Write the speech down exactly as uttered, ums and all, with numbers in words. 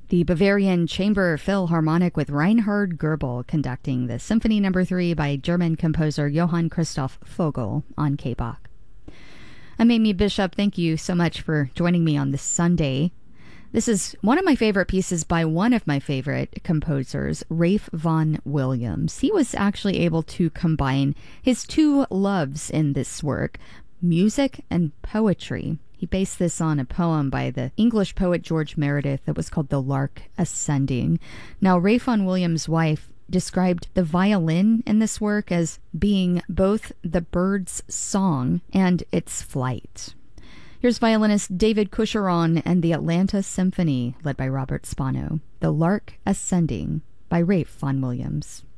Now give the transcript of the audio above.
The Bavarian Chamber Philharmonic with Reinhard Goebel conducting the Symphony Number three by German composer Johann Christoph Vogel on K-Bach. I'm Amy Bishop. Thank you so much for joining me on this Sunday. This is one of my favorite pieces by one of my favorite composers, Ralph Vaughan Williams. He was actually able to combine his two loves in this work, music and poetry. He based this on a poem by the English poet George Meredith that was called The Lark Ascending. Now, Ralph Vaughan Williams' wife described the violin in this work as being both the bird's song and its flight. Here's violinist David Cucheron and the Atlanta Symphony, led by Robert Spano. The Lark Ascending by Ralph Vaughan Williams.